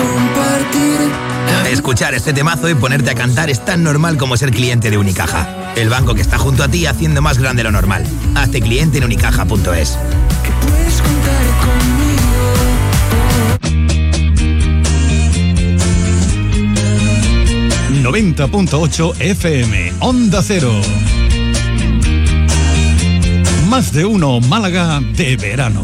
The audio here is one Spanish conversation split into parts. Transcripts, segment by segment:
Escuchar este temazo y ponerte a cantar es tan normal como ser cliente de Unicaja. El banco que está junto a ti haciendo más grande lo normal. Hazte cliente en unicaja.es. 90.8 FM, Onda Cero. Más de uno Málaga de verano.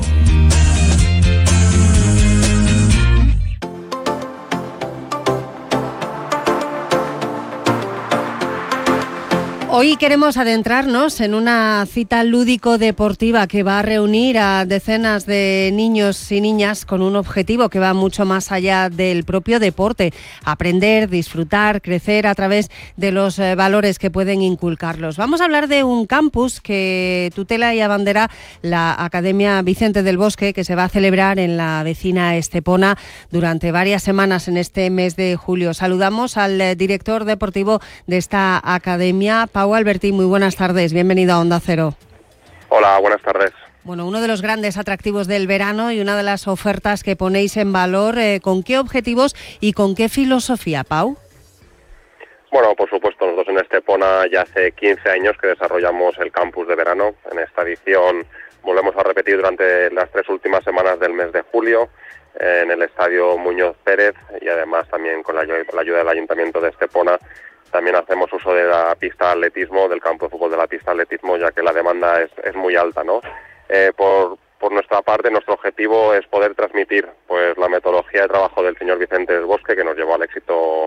Hoy queremos adentrarnos en una cita lúdico-deportiva que va a reunir a decenas de niños y niñas con un objetivo que va mucho más allá del propio deporte: aprender, disfrutar, crecer a través de los valores que pueden inculcarlos. Vamos a hablar de un campus que tutela y abandera la Academia Vicente del Bosque, que se va a celebrar en la vecina Estepona durante varias semanas en este mes de julio. Saludamos al director deportivo de esta academia, Pau Albertí. Muy buenas tardes, bienvenido a Onda Cero. Hola, buenas tardes. Bueno, uno de los grandes atractivos del verano y una de las ofertas que ponéis en valor, ¿con qué objetivos y con qué filosofía, Pau? Bueno, por supuesto, nosotros en Estepona ya hace 15 años que desarrollamos el campus de verano. En esta edición volvemos a repetir durante las 3 últimas semanas del mes de julio en el Estadio Muñoz Pérez, y además también con la ayuda del Ayuntamiento de Estepona. También hacemos uso de la pista de atletismo, del campo de fútbol de la pista de atletismo, ya que la demanda es muy alta, ¿no? Por nuestra parte, nuestro objetivo es poder transmitir pues la metodología de trabajo del señor Vicente del Bosque, que nos llevó al éxito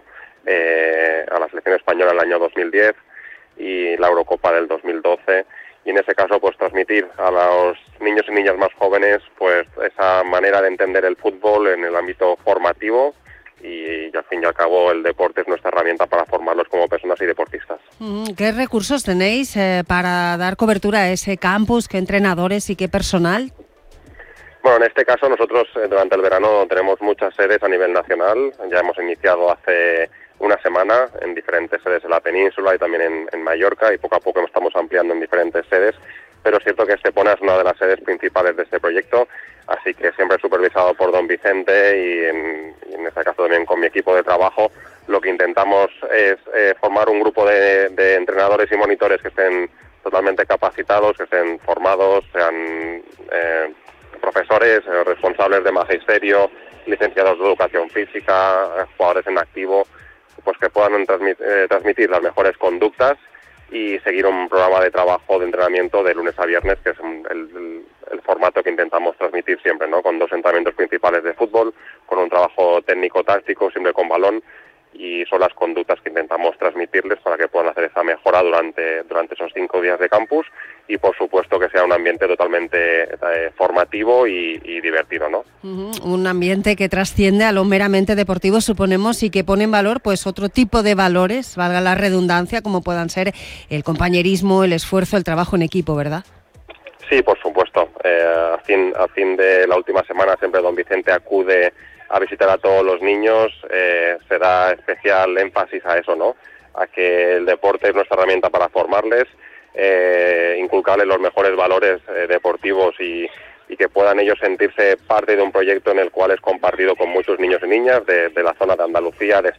a la selección española en el año 2010 y la Eurocopa del 2012. Y en ese caso, pues transmitir a los niños y niñas más jóvenes pues esa manera de entender el fútbol en el ámbito formativo, y al fin y al cabo el deporte es nuestra herramienta para formarlos como personas y deportistas. ¿Qué recursos tenéis para dar cobertura a ese campus? ¿Qué entrenadores y qué personal? Bueno, en este caso nosotros durante el verano tenemos muchas sedes a nivel nacional. Ya hemos iniciado hace una semana en diferentes sedes de la península y también en Mallorca, y poco a poco estamos ampliando en diferentes sedes. Pero es cierto que Estepona es una de las sedes principales de este proyecto, así que siempre supervisado por don Vicente y en este caso también con mi equipo de trabajo. Lo que intentamos es formar un grupo de entrenadores y monitores que estén totalmente capacitados, que estén formados, sean profesores, responsables de magisterio, licenciados de educación física, jugadores en activo, pues que puedan transmitir las mejores conductas y seguir un programa de trabajo, de entrenamiento de lunes a viernes, que es el formato que intentamos transmitir siempre, ¿no? Con 2 entrenamientos principales de fútbol, con un trabajo técnico-táctico, siempre con balón, y son las conductas que intentamos transmitirles para que puedan hacer esa mejora durante esos 5 días de campus, y por supuesto que sea un ambiente totalmente formativo y divertido, ¿no? Un ambiente que trasciende a lo meramente deportivo, suponemos, y que pone en valor pues otro tipo de valores, valga la redundancia, como puedan ser el compañerismo, el esfuerzo, el trabajo en equipo, ¿verdad? Sí, por supuesto. A fin de la última semana siempre don Vicente acude a visitar a todos los niños. Se da especial énfasis a eso, ¿no? A que el deporte es nuestra herramienta para formarles, inculcarles los mejores valores deportivos y que puedan ellos sentirse parte de un proyecto en el cual es compartido con muchos niños y niñas de la zona de Andalucía, de